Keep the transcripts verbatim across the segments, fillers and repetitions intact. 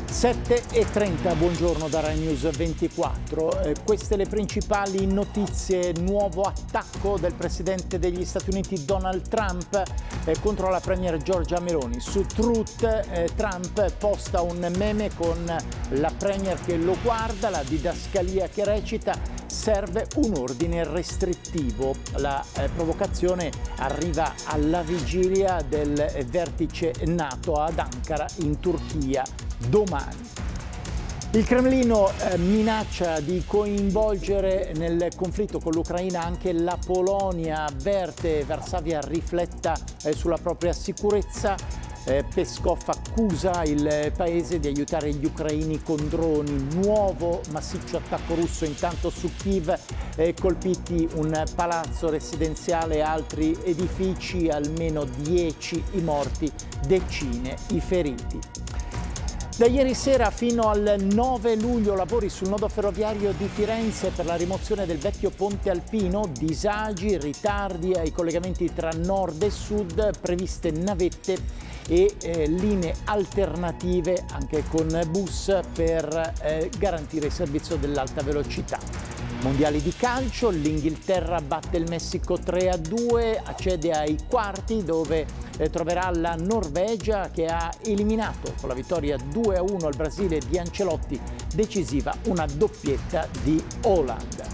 sette e trenta, buongiorno da Rai News ventiquattro. Eh, queste le principali notizie. Nuovo attacco del presidente degli Stati Uniti Donald Trump eh, contro la premier Giorgia Meloni. Su Truth eh, Trump posta un meme con la premier che lo guarda, la didascalia che recita: serve un ordine restrittivo. La eh, provocazione arriva alla vigilia del eh, vertice NATO ad Ankara in Turchia domani. Il Cremlino eh, minaccia di coinvolgere nel conflitto con l'Ucraina anche la Polonia, avverte Varsavia rifletta eh, sulla propria sicurezza. Eh, Peskov accusa il paese di aiutare gli ucraini con droni. Nuovo massiccio attacco russo intanto su Kiev, eh, colpiti un palazzo residenziale e altri edifici, almeno dieci i morti, decine i feriti. Da ieri sera fino al nove luglio lavori sul nodo ferroviario di Firenze per la rimozione del vecchio ponte alpino, disagi, ritardi ai collegamenti tra nord e sud, previste navette e eh, linee alternative anche con bus per eh, garantire il servizio dell'alta velocità. Mondiali di calcio, l'Inghilterra batte il Messico tre a due, accede ai quarti dove eh, troverà la Norvegia che ha eliminato con la vittoria due a uno al Brasile di Ancelotti, decisiva una doppietta di Haaland.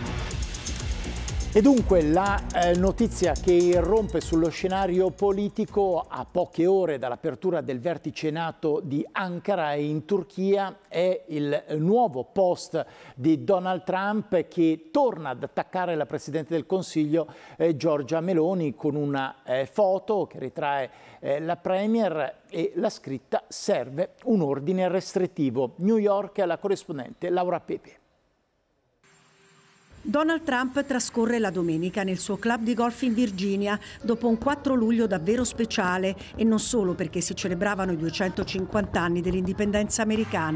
E dunque la eh, notizia che irrompe sullo scenario politico a poche ore dall'apertura del vertice NATO di Ankara in Turchia è il nuovo post di Donald Trump che torna ad attaccare la Presidente del Consiglio eh, Giorgia Meloni con una eh, foto che ritrae eh, la Premier e la scritta: serve un ordine restrittivo. New York, la corrispondente Laura Pepe. Donald Trump trascorre la domenica nel suo club di golf in Virginia dopo un quattro luglio davvero speciale, e non solo perché si celebravano i duecentocinquanta anni dell'indipendenza americana.